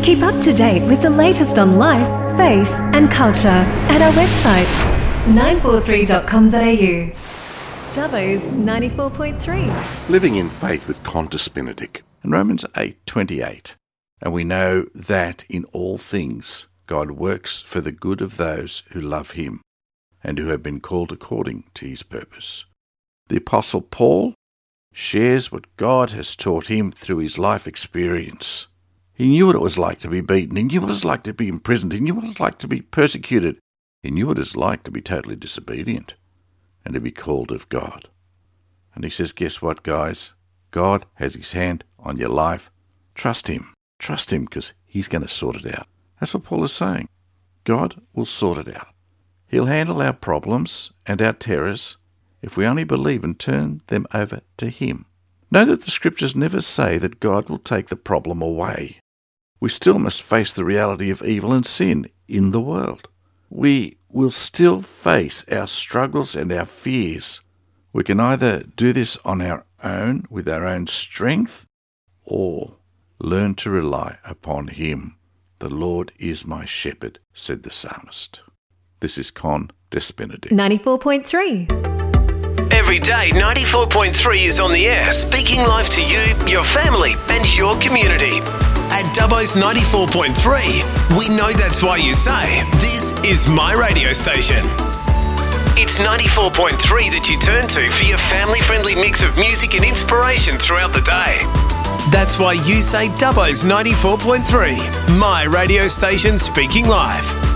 Keep up to date with the latest on life, faith and culture at our website 943.com.au. Dubbo's 94.3. Living in Faith with Qantas Benedict. In Romans 8:28, and we know that in all things God works for the good of those who love him and who have been called according to his purpose. The Apostle Paul shares what God has taught him through his life experience. He knew what it was like to be beaten. He knew what it was like to be imprisoned. He knew what it was like to be persecuted. He knew what it was like to be totally disobedient and to be called of God. And he says, guess what, guys? God has his hand on your life. Trust him. Trust him because he's going to sort it out. That's what Paul is saying. God will sort it out. He'll handle our problems and our terrors if we only believe and turn them over to him. Know that the scriptures never say that God will take the problem away. We still must face the reality of evil and sin in the world. We will still face our struggles and our fears. We can either do this on our own, with our own strength, or learn to rely upon him. The Lord is my shepherd, said the psalmist. This is Qantas Benedict. 94.3. Every day, 94.3 is on the air, speaking life to you, your family and your community. At Dubbo's 94.3, we know that's why you say, this is my radio station. It's 94.3 that you turn to for your family-friendly mix of music and inspiration throughout the day. That's why you say Dubbo's 94.3, my radio station speaking live.